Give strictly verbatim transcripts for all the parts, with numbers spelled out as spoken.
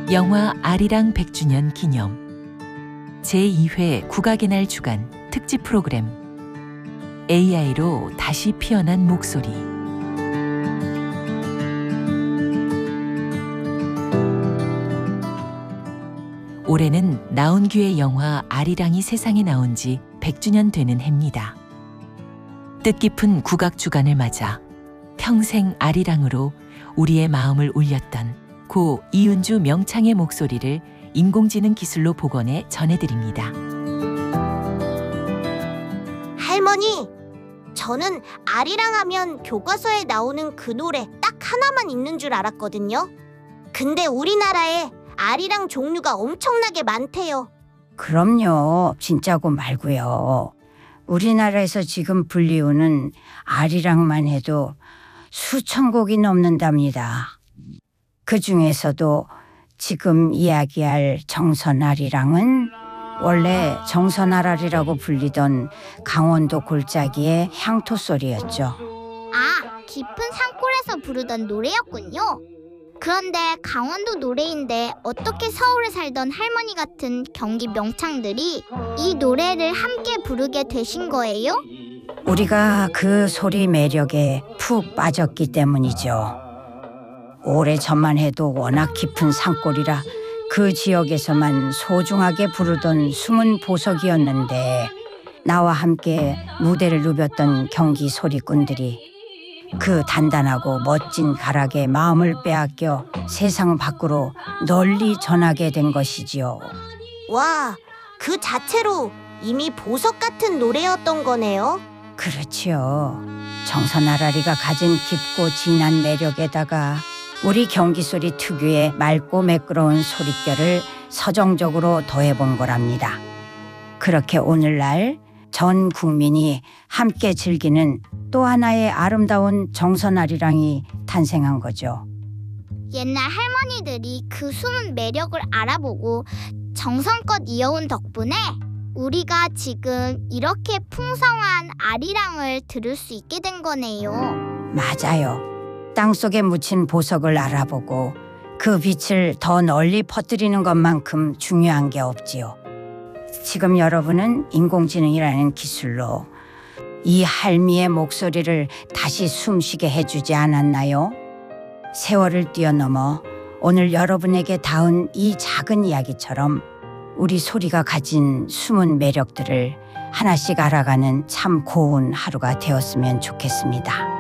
영화 아리랑 백 주년 기념 제이 회 국악의 날 주간 특집 프로그램 에이아이로 다시 피어난 목소리. 올해는 나온규의 영화 아리랑이 세상에 나온 지 백 주년 되는 해입니다. 뜻깊은 국악 주간을 맞아 평생 아리랑으로 우리의 마음을 울렸던 고 이은주 명창의 목소리를 인공지능 기술로 복원해 전해드립니다. 할머니, 저는 아리랑 하면 교과서에 나오는 그 노래 딱 하나만 있는 줄 알았거든요. 근데 우리나라에 아리랑 종류가 엄청나게 많대요. 그럼요. 진짜고 말고요. 우리나라에서 지금 불리우는 아리랑만 해도 수천 곡이 넘는답니다. 그 중에서도 지금 이야기할 정선아리랑은 원래 정선아라리라고 불리던 강원도 골짜기의 향토 소리였죠. 아, 깊은 산골에서 부르던 노래였군요. 그런데 강원도 노래인데 어떻게 서울에 살던 할머니 같은 경기 명창들이 이 노래를 함께 부르게 되신 거예요? 우리가 그 소리 매력에 푹 빠졌기 때문이죠. 오래전만 해도 워낙 깊은 산골이라 그 지역에서만 소중하게 부르던 숨은 보석이었는데 나와 함께 무대를 누볐던 경기 소리꾼들이 그 단단하고 멋진 가락에 마음을 빼앗겨 세상 밖으로 널리 전하게 된 것이지요. 와, 그 자체로 이미 보석 같은 노래였던 거네요. 그렇지요. 정선아라리가 가진 깊고 진한 매력에다가 우리 경기 소리 특유의 맑고 매끄러운 소릿결을 서정적으로 더해본 거랍니다. 그렇게 오늘날 전 국민이 함께 즐기는 또 하나의 아름다운 정선아리랑이 탄생한 거죠. 옛날 할머니들이 그 숨은 매력을 알아보고 정성껏 이어온 덕분에 우리가 지금 이렇게 풍성한 아리랑을 들을 수 있게 된 거네요. 맞아요. 땅속에 묻힌 보석을 알아보고 그 빛을 더 널리 퍼뜨리는 것만큼 중요한 게 없지요. 지금 여러분은 인공지능이라는 기술로 이 할미의 목소리를 다시 숨쉬게 해주지 않았나요? 세월을 뛰어넘어 오늘 여러분에게 닿은 이 작은 이야기처럼 우리 소리가 가진 숨은 매력들을 하나씩 알아가는 참 고운 하루가 되었으면 좋겠습니다.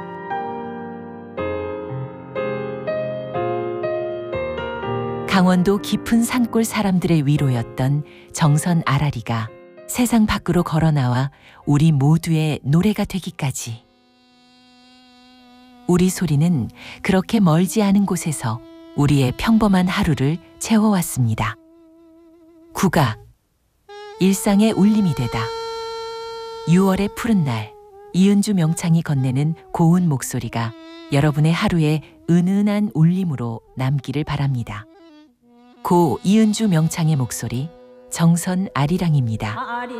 강원도 깊은 산골 사람들의 위로였던 정선 아라리가 세상 밖으로 걸어나와 우리 모두의 노래가 되기까지. 우리 소리는 그렇게 멀지 않은 곳에서 우리의 평범한 하루를 채워왔습니다. 국악, 일상의 울림이 되다. 유월의 푸른 날, 이은주 명창이 건네는 고운 목소리가 여러분의 하루에 은은한 울림으로 남기를 바랍니다. 고 이은주 명창의 목소리, 정선 아리랑입니다.